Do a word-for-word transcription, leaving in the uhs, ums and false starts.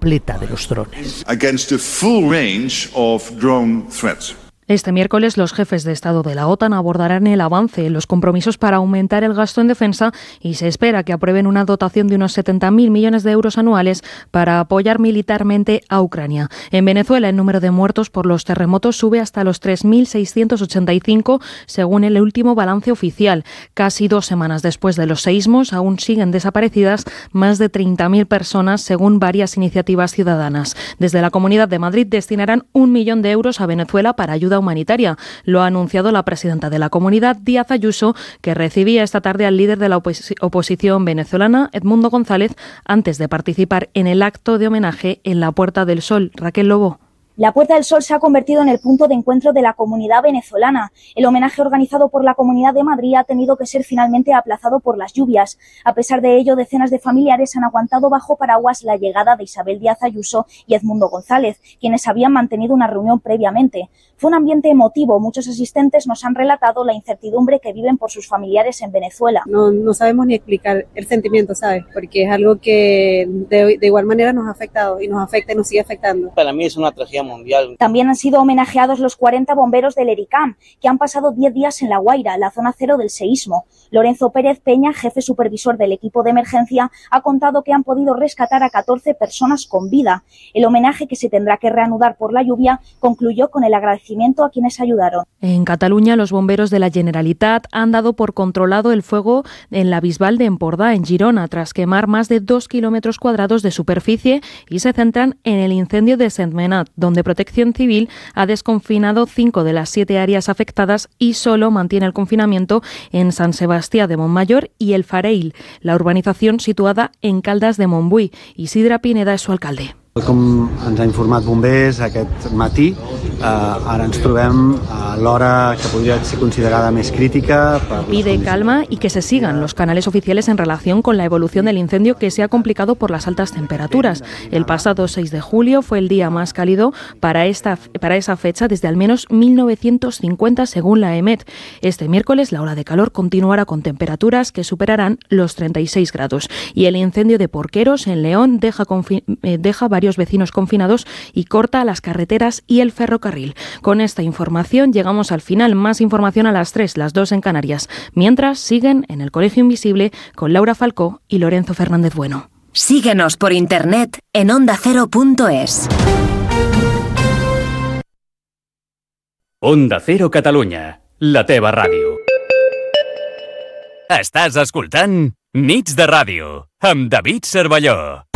completa de los drones. Against the full range of drone threats. Este miércoles los jefes de Estado de la OTAN abordarán el avance en los compromisos para aumentar el gasto en defensa y se espera que aprueben una dotación de unos setenta mil millones de euros anuales para apoyar militarmente a Ucrania. En Venezuela el número de muertos por los terremotos sube hasta los tres mil seiscientos ochenta y cinco según el último balance oficial. Casi dos semanas después de los seísmos aún siguen desaparecidas más de treinta mil personas según varias iniciativas ciudadanas. Desde la Comunidad de Madrid destinarán un millón de euros a Venezuela para ayuda humanitaria. Lo ha anunciado la presidenta de la comunidad, Díaz Ayuso, que recibía esta tarde al líder de la opos- oposición venezolana, Edmundo González, antes de participar en el acto de homenaje en la Puerta del Sol. Raquel Lobo. La Puerta del Sol se ha convertido en el punto de encuentro de la comunidad venezolana. El homenaje organizado por la Comunidad de Madrid ha tenido que ser finalmente aplazado por las lluvias. A pesar de ello, decenas de familiares han aguantado bajo paraguas la llegada de Isabel Díaz Ayuso y Edmundo González, quienes habían mantenido una reunión previamente. Fue un ambiente emotivo. Muchos asistentes nos han relatado la incertidumbre que viven por sus familiares en Venezuela. No, no sabemos ni explicar el sentimiento, ¿sabes? Porque es algo que de, de igual manera nos ha afectado y nos afecta y nos sigue afectando. Para mí es una tragedia mundial. También han sido homenajeados los cuarenta bomberos del ERICAM, que han pasado diez días en La Guaira, la zona cero del seísmo. Lorenzo Pérez Peña, jefe supervisor del equipo de emergencia, ha contado que han podido rescatar a catorce personas con vida. El homenaje, que se tendrá que reanudar por la lluvia, concluyó con el agradecimiento a quienes ayudaron. En Cataluña, los bomberos de la Generalitat han dado por controlado el fuego en la Bisbal de Empordà, en Girona, tras quemar más de dos kilómetros cuadrados de superficie, y se centran en el incendio de Sentmenat, donde Protección Civil ha desconfinado cinco de las siete áreas afectadas y solo mantiene el confinamiento en San Sebastián de Montmayor y El Fareil, la urbanización situada en Caldas de Montbui. Isidre Pineda es su alcalde. Com ens ha informat bombers aquest matí, eh, ara ens trobem a l'hora que podria ser considerada més crítica. Pide calma y que se sigan los canales oficiales en relación con la evolución del incendio, que se ha complicado por las altas temperaturas. El pasado seis de julio fue el día más cálido para, esta, para esa fecha desde al menos mil novecientos cincuenta, según la EMET. Este miércoles la ola de calor continuará con temperaturas que superarán los treinta y seis grados. Y el incendio de Porqueros, en León, deja, confi- eh, deja varios vecinos confinados y corta las carreteras y el ferrocarril. Con esta información llegamos al final. Más información a las tres, las dos en Canarias. Mientras, siguen en el Colegio Invisible con Laura Falcó y Lorenzo Fernández Bueno. Síguenos por internet en onda cero punto es. Onda Cero Catalunya, la teva ràdio. Estàs escoltant Nits de Ràdio amb David Cervelló.